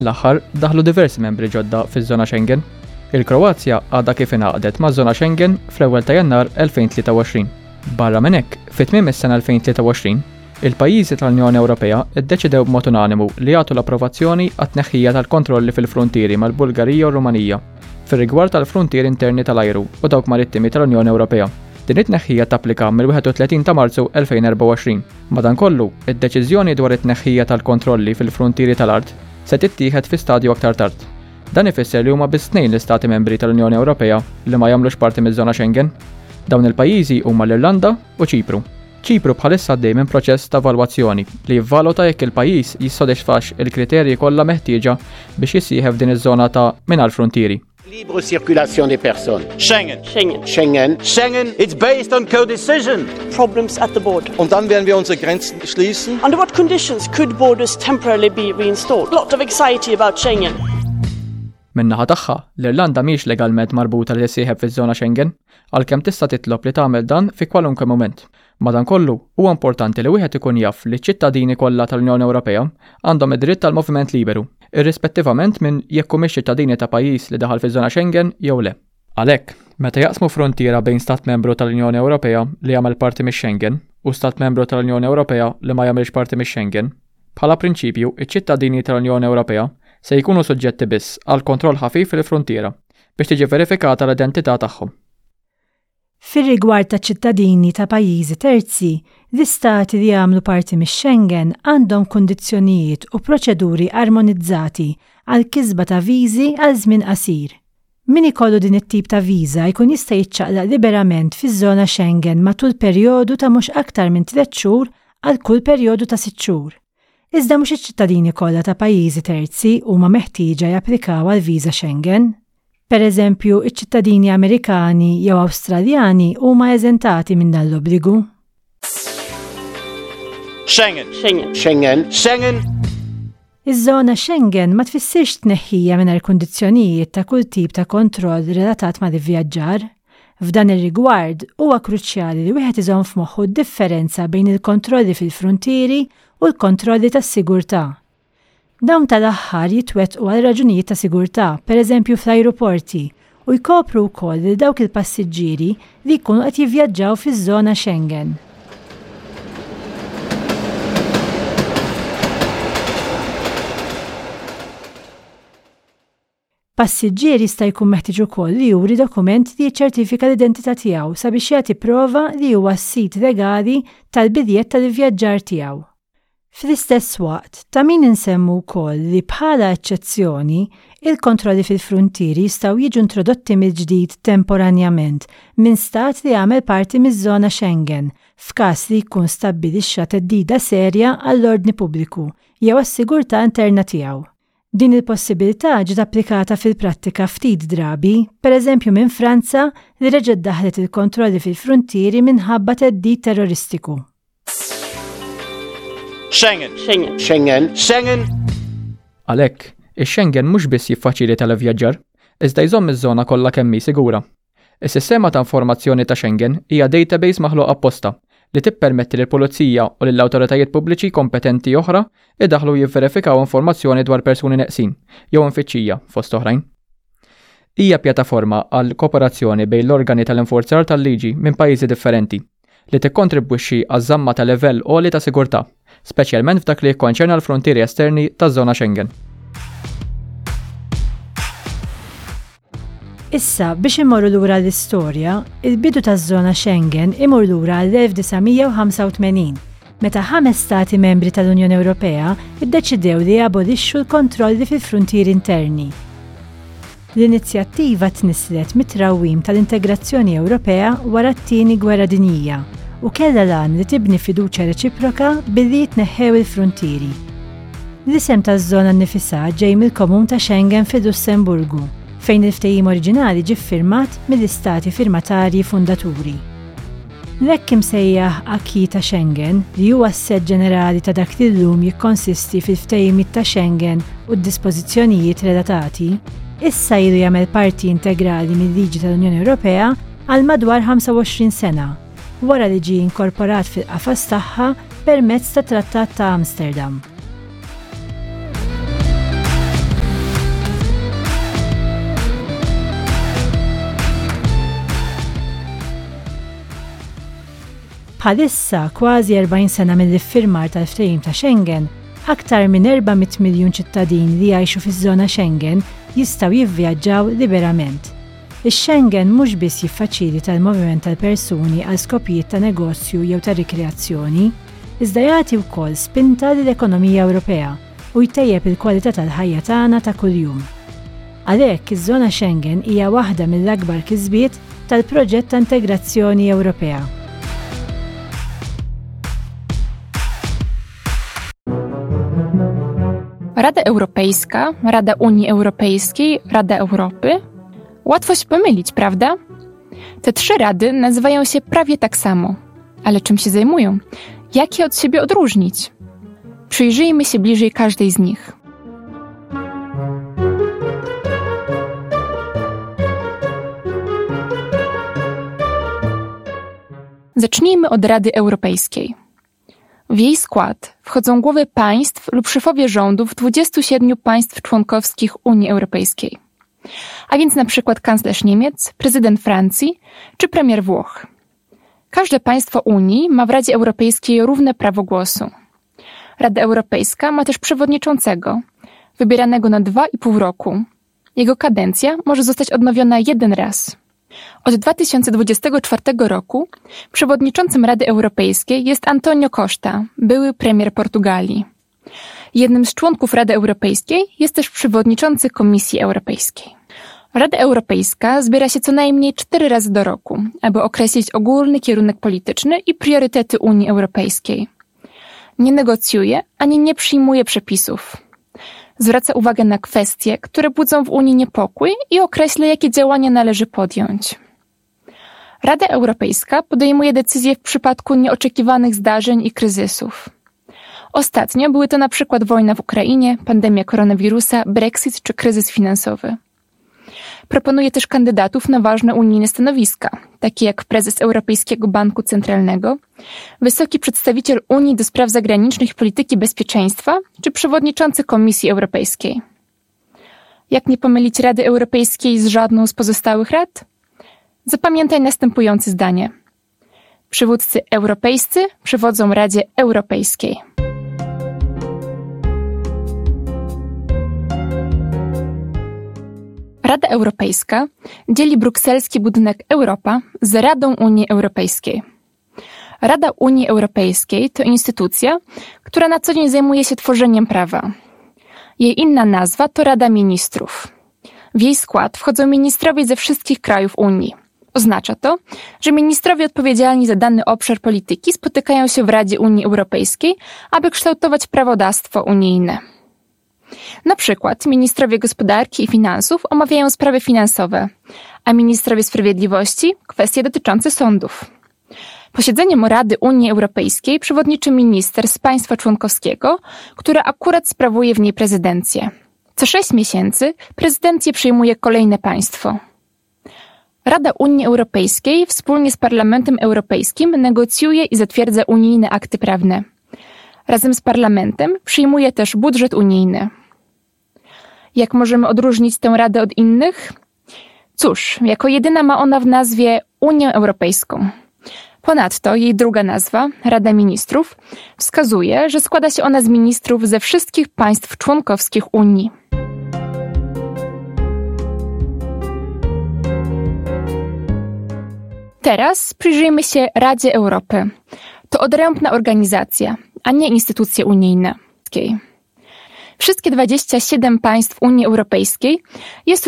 L-aħħar daħlu diversi membri ġodda fiż-żona Schengen. Il-Kroazja għadha kif ingħaqdet maż-żona Schengen fl-ewwel ta' Jannar 2023. Barra minn hekk, fit-tmiem is-sena 2023, il-pajjiżi tal-Unjoni Ewropea iddeċidew b'mod unanimu li jagħtu l-approvazzjoni għat-tneħħija tal-kontrolli fil-fruntieri mal-Bulgarija u r-Rumanija fir-rigward tal-fruntieri interni tal-ajru u dawk marittimi tal-Unjoni Ewropea. Din it-tneħħija tapplika mill-31 ta' Marzu 2024. Madankollu, id-deċiżjoni dwar it-tneħħija tal-kontrolli fil-fruntieri tal-art se tittieħed fi stadju aktar tard. Dan ifisser li huma biss tnejn l-istati membri tal-Unjoni Ewropea li ma jagħmlux parti miż-żona Schengen. Dawn il-pajjiżi huma l-Irlanda u Ċipru. Ċipru bħalissa għaddej minn proċess ta' evalwazzjoni li jivvaluta jekk il-pajjiż jissodisfax il-kriterji kollha meħtieġa biex jissieħeb din iż-żona ta' mingħajr frontieri. Libre circulation des personnes. Schengen. It's based on co-decision. Problems at the border. Und dann werden wir unsere Grenzen schließen. Under what conditions could borders temporarily be reinstalled? Lot of anxiety about Schengen. Min-naħa tagħha, l-Irlanda mhix legalment marbuta li tissieħeb fiż-żona Schengen, għalkemm tista' titlob li tagħmel dan fi kwalunkwe mument. Madankollu, huwa importanti li wieħed ikun jaf li ċ-ċittadini kollha tal-Unjoni Ewropea għandhom id-dritt tal-moviment liberu, irrispettivament minn jekk humiex ċittadini ta' pajjiż li daħal fiż-żona Schengen jew le. Għalhekk, meta jaqsmu frontiera bejn stat membru tal-Unjoni Ewropea li jagħmel parti mix-Schengen u stat membru tal-Unjoni Ewropea li ma jagħmilx parti mix-Schengen, bħala prinċipju iċ-ċittadini tal-Unjoni Ewropea se jkunu suġġetti biss għal kontroll ħafif fil-frontiera biex tiġi verifikata l-identità tagħhom. Fir-rigward ta' ċittadini ta' pajjiżi terzi, l-istati li jagħmlu parti mix-Schengen għandhom kundizzjonijiet u proċeduri armonizzati għal kisba ta' viżi għal żmien qasir. Min ikollu din it-tip ta' viża jkun jista' jiċċaqlaq liberament fiż-żona Schengen matul perjodu ta' mhux aktar minn 3 xhur għal kull perjodu ta' 6 xhur. Iżda mhux iċ-ċittadini kollha ta' pajjiżi terzi huma meħtieġa japplikaw għal viża Schengen. Per eżempju, iċ-ċittadini Amerikani jew Awstraljani huma eżentati minn dan l-obbligu. Schengen. Iż-żona Schengen ma tfissirx tneħħija mingħajr kundizzjonijiet ta' kull tip ta' kontroll relatat ma' l-ivvjaġġar. F'dan ir-rigward huwa kruċjali li wieħed iżomm f'moħħu d-differenza bejn il-kontrolli fil-fruntieri u l-kontrolli tas-sigurtà. Dawn tal-aħħar jitwettqu għal raġunijiet ta' sigurtà, pereżempju fl-ajruporti, u jkopru wkoll lil dawk il-passiġġieri li jkunu qed jivvjaġġaw fiż-żona Schengen. Passiġġier jista' jkun meħtieġ ukoll li juri dokument li jiċċertifika l-identità tiegħu sabiex jagħti prova li huwa s-sit legali tal-biljett tal-ivvjaġġar tiegħu. Fl-istess waqt, ta' min insemmu wkoll li bħala eċċezzjoni, il-kontrolli fil-fruntieri jistgħu jiġu introdotti mill-ġdid temporanjament minn stat li għamel parti miż-żona Schengen f'każ li jkun stabbilixxa theddida serja għall-ordni pubbliku jew għas-sigurtà interna tiegħu. Din il-possibilità ġiet applikata fil-prattika ftit drabi, pereżempju minn Franza li reġgħet daħlet il-kontrolli fil-fruntieri minħabba theddid terroristiku. Schengen. Għalhekk, ix-Schengen mhux biss jiffaċilita l-ivvjaġġar, iżda jżomm iż-żona kollha kemm hi sigura. Is-sistema ta' informazzjoni ta' Schengen hija database maħluq apposta li tippermetti lill-pulizija u lill-awtoritajiet pubbliċi kompetenti oħra idaħlu jivverifikaw informazzjoni dwar persuni neqsin jew infittxija fost oħrajn. Hija pjattaforma għal kooperazzjoni bejn l-organi tal-infurzar tal-liġi minn pajjiżi differenti li tikkontribwixxi għaż-żamma ta' livell għoli ta' sigurtà, speċjalment f'dak li jikkonċerna l-frontieri esterni taż-żona Schengen. Issa, biex immorru lura l-istorja, il-bidu taż-żona Schengen imur lura l-1985, meta 5 stati membri tal-Unjoni Ewropea iddeċidew li jabolixxu l-kontrolli fil-frontieri interni. L-inizjattiva tnislet mit-trawwim tal-integrazzjoni Ewropea wara t-tieni gwerra dinjija u kellha lan li tibni fiduċja reċiproka billi jitneħħew il-frontieri. L-isem taż-żona nnifisha ġej mill-Komun ta' Schengen fil-Lussemburgu, fejn il-ftehim oriġinali ġie ffirmat mill-istati firmatarji fundaturi. L-hekk imsejjaħ Acquis ta' Schengen li huwa s-sett ġenerali ta' dak li llum jikkonsisti fil-ftehimiet ta' Schengen u d-dispożizzjonijiet relatati, issa ilu jagħmel parti integrali mill-liġi tal-Unjoni Ewropea għal madwar 25 sena, wara li ġie inkorporat fil-qafas tagħha permezz tat Trattat ta' Amsterdam. Bħalissa kważi 40 sena mill-iffirmar tal-ftehim ta' Schengen, aktar minn 400 miljun ċittadin li jgħixu fiż-żona Schengen jistgħu jivvjaġġaw liberament. Ix-Schengen mhux biss jiffaċilita l-moviment tal-persuni għal skopijiet ta' negozju jew ta' rikreazzjoni, iżda jagħti wkoll spinta lill-ekonomija Ewropea u jtejjeb il-kwalità tal-ħajja tagħna ta' kuljum. Għalhekk iż-żona Schengen hija waħda mill-akbar kisbiet tal-proġett ta' integrazzjoni Ewropea. Rada Europejska, Rada Unii Europejskiej, Rada Europy? Łatwo się pomylić, prawda? Te 3 rady nazywają się prawie tak samo. Ale czym się zajmują? Jak je od siebie odróżnić? Przyjrzyjmy się bliżej każdej z nich. Zacznijmy od Rady Europejskiej. W jej skład wchodzą głowy państw lub szefowie rządów 27 państw członkowskich Unii Europejskiej. A więc na przykład kanclerz Niemiec, prezydent Francji czy premier Włoch. Każde państwo Unii ma w Radzie Europejskiej równe prawo głosu. Rada Europejska ma też przewodniczącego, wybieranego na 2,5 roku. Jego kadencja może zostać odnowiona 1 raz. Od 2024 roku przewodniczącym Rady Europejskiej jest Antonio Costa, były premier Portugalii. Jednym z członków Rady Europejskiej jest też przewodniczący Komisji Europejskiej. Rada Europejska zbiera się co najmniej 4 razy do roku, aby określić ogólny kierunek polityczny i priorytety Unii Europejskiej. Nie negocjuje ani nie przyjmuje przepisów. Zwraca uwagę na kwestie, które budzą w Unii niepokój i określa, jakie działania należy podjąć. Rada Europejska podejmuje decyzje w przypadku nieoczekiwanych zdarzeń i kryzysów. Ostatnio były to na przykład wojna w Ukrainie, pandemia koronawirusa, Brexit czy kryzys finansowy. Proponuje też kandydatów na ważne unijne stanowiska, takie jak prezes Europejskiego Banku Centralnego, wysoki przedstawiciel Unii do spraw zagranicznych i polityki bezpieczeństwa czy przewodniczący Komisji Europejskiej. Jak nie pomylić Rady Europejskiej z żadną z pozostałych rad? Zapamiętaj następujące zdanie. Przywódcy europejscy przewodzą Radzie Europejskiej. Rada Europejska dzieli brukselski budynek Europa z Radą Unii Europejskiej. Rada Unii Europejskiej to instytucja, która na co dzień zajmuje się tworzeniem prawa. Jej inna nazwa to Rada Ministrów. W jej skład wchodzą ministrowie ze wszystkich krajów Unii. Oznacza to, że ministrowie odpowiedzialni za dany obszar polityki spotykają się w Radzie Unii Europejskiej, aby kształtować prawodawstwo unijne. Na przykład ministrowie gospodarki i finansów omawiają sprawy finansowe, a ministrowie sprawiedliwości kwestie dotyczące sądów. Posiedzeniem Rady Unii Europejskiej przewodniczy minister z państwa członkowskiego, który akurat sprawuje w niej prezydencję. Co 6 miesięcy prezydencję przyjmuje kolejne państwo. Rada Unii Europejskiej wspólnie z Parlamentem Europejskim negocjuje i zatwierdza unijne akty prawne. Razem z Parlamentem przyjmuje też budżet unijny. Jak możemy odróżnić tę Radę od innych? Cóż, jako jedyna ma ona w nazwie Unię Europejską. Ponadto jej druga nazwa, Rada Ministrów, wskazuje, że składa się ona z ministrów ze wszystkich państw członkowskich Unii. Teraz przyjrzyjmy się Radzie Europy. To odrębna organizacja, a nie instytucje unijne. Wszystkie 27 państw Unii Europejskiej jest